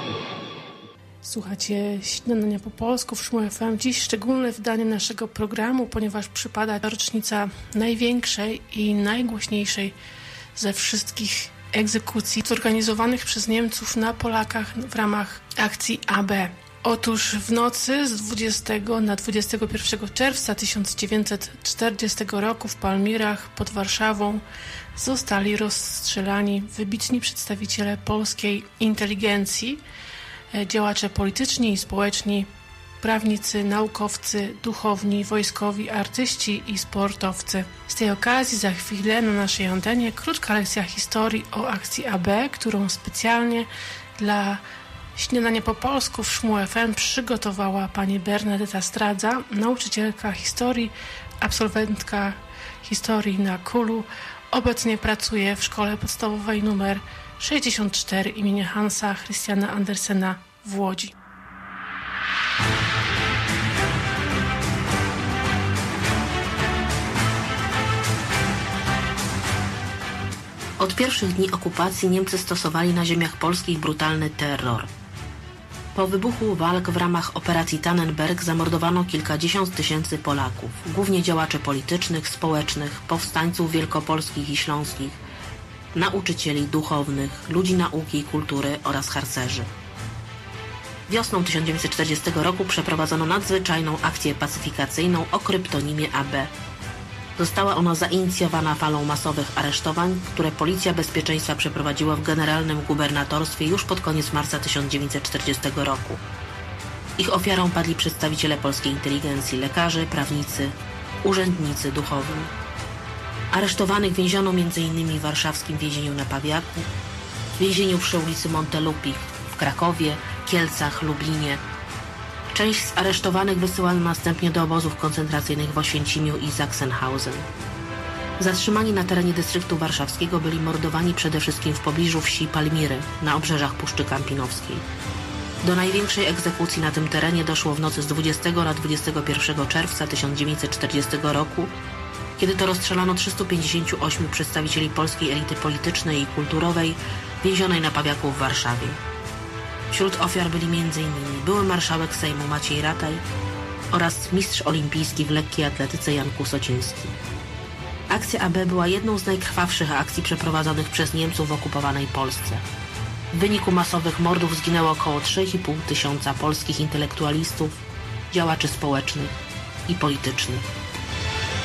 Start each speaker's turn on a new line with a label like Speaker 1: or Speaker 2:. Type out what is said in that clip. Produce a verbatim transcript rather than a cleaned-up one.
Speaker 1: Słuchacie Śniadania po polsku w Szmu F M. Dziś szczególne wydanie naszego programu, ponieważ przypada rocznica największej i najgłośniejszej ze wszystkich egzekucji zorganizowanych przez Niemców na Polakach w ramach akcji A B. Otóż w nocy z dwudziestego na dwudziestego pierwszego czerwca tysiąc dziewięćset czterdziestego roku w Palmirach pod Warszawą zostali rozstrzelani wybitni przedstawiciele polskiej inteligencji, działacze polityczni i społeczni, prawnicy, naukowcy, duchowni, wojskowi, artyści i sportowcy. Z tej okazji za chwilę na naszej antenie krótka lekcja historii o akcji A B, którą specjalnie dla Śniadania po polsku w Szmu F M przygotowała pani Bernadeta Stradza, nauczycielka historii, absolwentka historii na Kulu. Obecnie pracuje w szkole podstawowej nr sześćdziesiąt cztery imienia Hansa Christiana Andersena w Łodzi.
Speaker 2: Od pierwszych dni okupacji Niemcy stosowali na ziemiach polskich brutalny terror. Po wybuchu walk w ramach operacji Tannenberg zamordowano kilkadziesiąt tysięcy Polaków, głównie działaczy politycznych, społecznych, powstańców wielkopolskich i śląskich, nauczycieli, duchownych, ludzi nauki i kultury oraz harcerzy. Wiosną tysiąc dziewięćset czterdziestego roku przeprowadzono nadzwyczajną akcję pacyfikacyjną o kryptonimie A B. Została ona zainicjowana falą masowych aresztowań, które Policja Bezpieczeństwa przeprowadziła w Generalnym Gubernatorstwie już pod koniec marca tysiąc dziewięćset czterdziestego roku. Ich ofiarą padli przedstawiciele polskiej inteligencji, lekarze, prawnicy, urzędnicy, duchowni. Aresztowanych więziono m.in. w warszawskim więzieniu na Pawiaku, w więzieniu przy ulicy Montelupich, w Krakowie, Kielcach, Lublinie. Część z aresztowanych wysyłano następnie do obozów koncentracyjnych w Oświęcimiu i Sachsenhausen. Zatrzymani na terenie dystryktu warszawskiego byli mordowani przede wszystkim w pobliżu wsi Palmiry, na obrzeżach Puszczy Kampinowskiej. Do największej egzekucji na tym terenie doszło w nocy z dwudziestego na dwudziestego pierwszego czerwca tysiąc dziewięćset czterdziestego roku, kiedy to rozstrzelano trzystu pięćdziesięciu ośmiu przedstawicieli polskiej elity politycznej i kulturowej więzionej na Pawiaku w Warszawie. Wśród ofiar byli m.in. były marszałek Sejmu Maciej Rataj oraz mistrz olimpijski w lekkiej atletyce Jan Kusociński. Akcja A B była jedną z najkrwawszych akcji przeprowadzonych przez Niemców w okupowanej Polsce. W wyniku masowych mordów zginęło około trzy i pół tysiąca polskich intelektualistów, działaczy społecznych i politycznych.